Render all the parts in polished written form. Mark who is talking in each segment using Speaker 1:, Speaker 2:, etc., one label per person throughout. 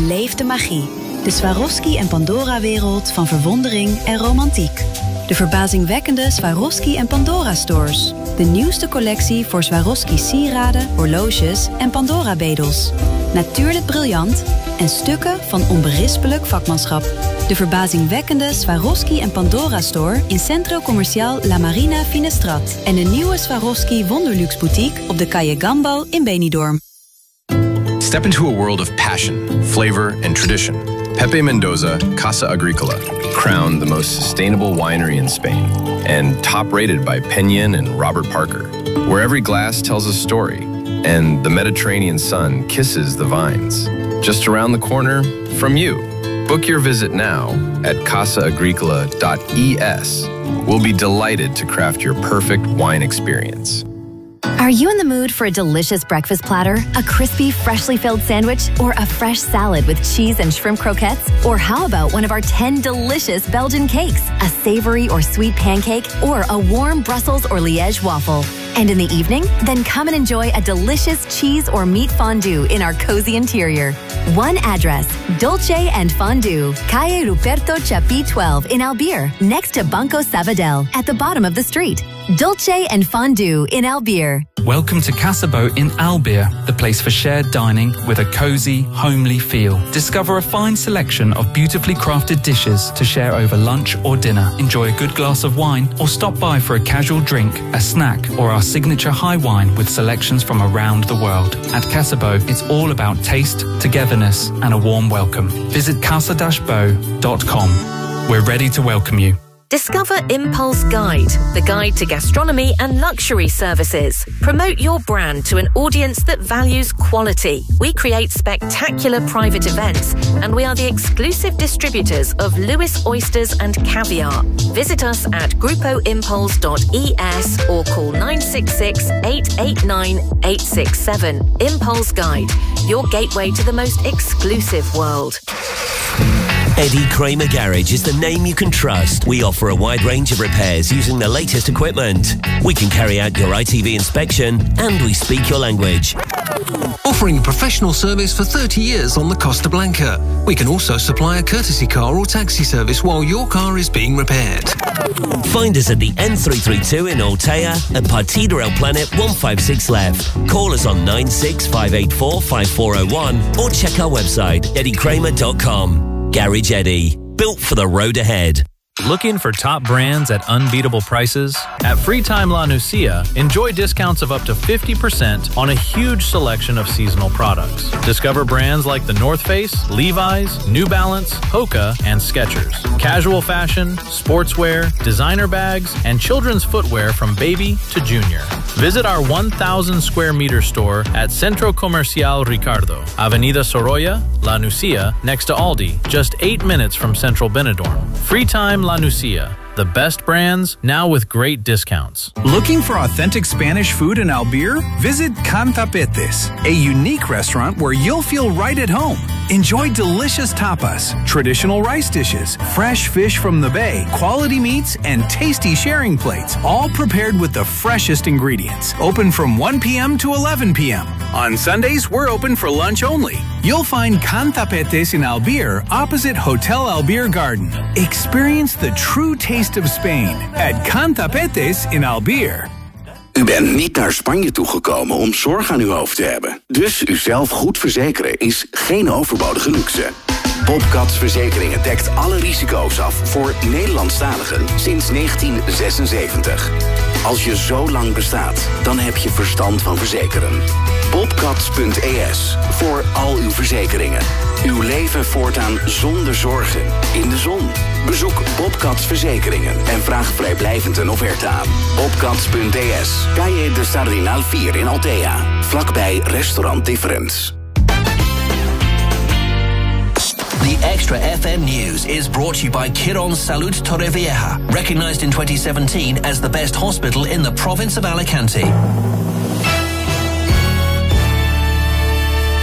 Speaker 1: Beleef de magie. De Swarovski en Pandora-wereld van verwondering en romantiek. De verbazingwekkende Swarovski en Pandora-stores. De nieuwste collectie voor Swarovski sieraden, horloges en Pandora-bedels. Natuurlijk briljant en stukken van onberispelijk vakmanschap. De verbazingwekkende Swarovski en Pandora-store in Centro Comercial La Marina Finestrat. En de nieuwe Swarovski Wonderluxe boutique op de Calle Gambo in Benidorm.
Speaker 2: Step into a world of passion, flavor, and tradition. Pepe Mendoza Casa Agricola, crowned the most sustainable winery in Spain, and top-rated by Penyon and Robert Parker, where every glass tells a story, and the Mediterranean sun kisses the vines. Just around the corner from you. Book your visit now at casaagricola.es. We'll be delighted to craft your perfect wine experience.
Speaker 3: Are you in the mood for a delicious breakfast platter, a crispy, freshly filled sandwich, or a fresh salad with cheese and shrimp croquettes? Or how about one of our 10 delicious Belgian cakes, a savory or sweet pancake, or a warm Brussels or Liège waffle? And in the evening, then come and enjoy a delicious cheese or meat fondue in our cozy interior. One address, Dolce and Fondue, Calle Ruperto Chapí 12 in Albier, next to Banco Sabadell, at the bottom of the street. Dolce and Fondue in Albier.
Speaker 4: Welcome to Casa Boat in Albier, the place for shared dining with a cozy, homely feel. Discover a fine selection of beautifully crafted dishes to share over lunch or dinner. Enjoy a good glass of wine or stop by for a casual drink, a snack, or our signature high wine with selections from around the world. At Casa Boat, it's all about taste, togetherness, and a warm welcome. Visit casa-bow.com. We're ready to welcome you.
Speaker 5: Discover Impulse Guide, the guide to gastronomy and luxury services. Promote your brand to an audience that values quality. We create spectacular private events, and we are the exclusive distributors of Lewis Oysters and Caviar. Visit us at grupoimpulse.es or call 966-889-867. Impulse Guide, your gateway to the most exclusive world.
Speaker 6: Eddie Kramer Garage is the name you can trust. We offer a wide range of repairs using the latest equipment. We can carry out your ITV inspection and we speak your language.
Speaker 7: Offering professional service for 30 years on the Costa Blanca. We can also supply a courtesy car or taxi service while your car is being repaired.
Speaker 6: Find us at the N332 in Altea and Partida El Planet 156 left. Call us on 96584 5401 or check our website eddiekramer.com. Garage Eddie, built for the road ahead.
Speaker 8: Looking for top brands at unbeatable prices? At Freetime La Nucia, enjoy discounts of up to 50% on a huge selection of seasonal products. Discover brands like the North Face, Levi's, New Balance, Hoka, and Skechers. Casual fashion, sportswear, designer bags, and children's footwear from baby to junior. Visit our 1,000 square meter store at Centro Comercial Ricardo, Avenida Sorolla, La Nucia, next to Aldi, just 8 minutes from Central Benidorm. Freetime La Nucia, the best brands, now with great discounts.
Speaker 9: Looking for authentic Spanish food in Albier? Visit Can Tapetes, a unique restaurant where you'll feel right at home. Enjoy delicious tapas, traditional rice dishes, fresh fish from the bay, quality meats, and tasty sharing plates, all prepared with the freshest ingredients. Open from 1 p.m. to 11 p.m. On Sundays, we're open for lunch only. You'll find Can Tapetes in Albier, opposite Hotel Albier Garden. Experience the true taste of Spain at Can Tapetes in Albier.
Speaker 10: U bent niet naar Spanje toegekomen om zorg aan uw hoofd te hebben. Dus uzelf goed verzekeren is geen overbodige luxe. Bobcats Verzekeringen dekt alle risico's af voor Nederlandstaligen sinds 1976. Als je zo lang bestaat, dan heb je verstand van verzekeren. Bobcats.es voor al uw verzekeringen. Uw leven voortaan zonder zorgen. In de zon. Bezoek Bobcats Verzekeringen en vraag vrijblijvend een offerte aan. Bobcats.es, Calle de Sardinal 4 in Altea. Vlakbij Restaurant Difference.
Speaker 11: The Extra FM News is brought to you by Quirón Salud Torrevieja, recognized in 2017 as the best hospital in the province of Alicante.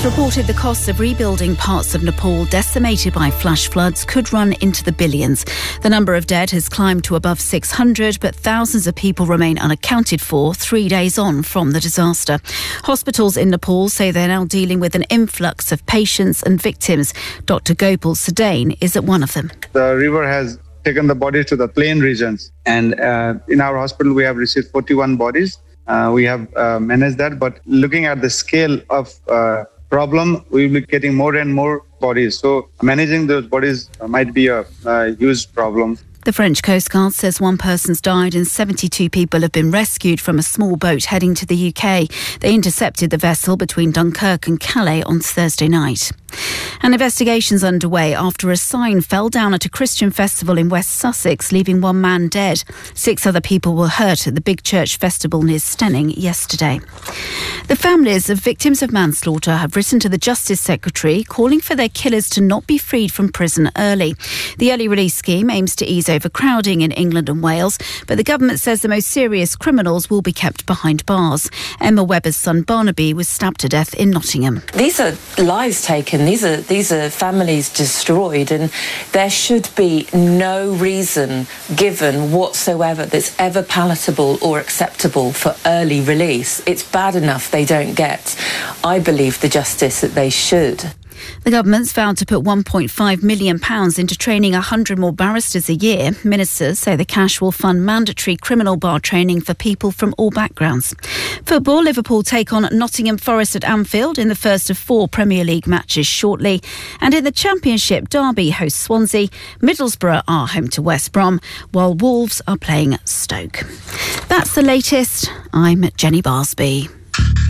Speaker 12: reported the costs of rebuilding parts of Nepal decimated by flash floods could run into the billions. The number of dead has climbed to above 600, but thousands of people remain unaccounted for 3 days on from the disaster. Hospitals in Nepal say they're now dealing with an influx of patients and victims. Dr. Gopal Sadain is at one of them.
Speaker 13: The river has taken the bodies to the plain regions, and in our hospital we have received 41 bodies. We have managed that, but looking at the scale of problem, we will be getting more and more bodies. So managing those bodies might be a huge problem.
Speaker 12: The French Coast Guard says one person's died and 72 people have been rescued from a small boat heading to the UK. They intercepted the vessel between Dunkirk and Calais on Thursday night. An investigation's underway after a sign fell down at a Christian festival in West Sussex, leaving one man dead. 6 other people were hurt at the Big Church Festival near Stenning yesterday. The families of victims of manslaughter have written to the Justice Secretary calling for their killers to not be freed from prison early. The early release scheme aims to ease overcrowding in England and Wales, but the government says the most serious criminals will be kept behind bars. Emma Webber's son Barnaby was stabbed to death in Nottingham.
Speaker 14: These are lives taken. These are families destroyed, and there should be no reason given whatsoever that's ever palatable or acceptable for early release. It's bad enough they don't get, I believe, the justice that they should.
Speaker 12: The government's vowed to put £1.5 million into training 100 more barristers a year. Ministers say the cash will fund mandatory criminal bar training for people from all backgrounds. Football, Liverpool take on Nottingham Forest at Anfield in the first of 4 Premier League matches shortly. And in the Championship, Derby hosts Swansea, Middlesbrough are home to West Brom, while Wolves are playing Stoke. That's the latest. I'm Jenny Barsby.